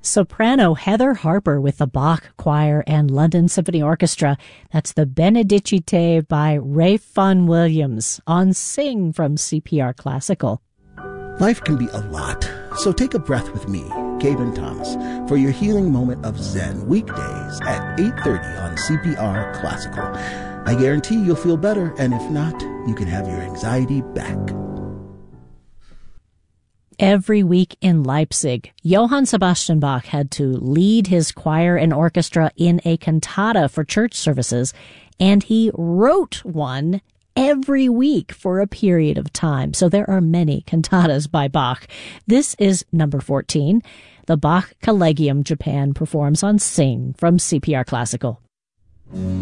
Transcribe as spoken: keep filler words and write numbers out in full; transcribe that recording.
Soprano Heather Harper with the Bach Choir and London Symphony Orchestra. That's the Benedicite by Ray Vaughan Williams on Sing from C P R Classical. Life can be a lot, so take a breath with me, Gaben Thomas, for your healing moment of Zen weekdays at eight thirty on C P R Classical. I guarantee you'll feel better, and if not, you can have your anxiety back. Every week in Leipzig, Johann Sebastian Bach had to lead his choir and orchestra in a cantata for church services, and he wrote one every week for a period of time. So there are many cantatas by Bach. This is number fourteen. The Bach Collegium Japan performs on Sing from C P R Classical.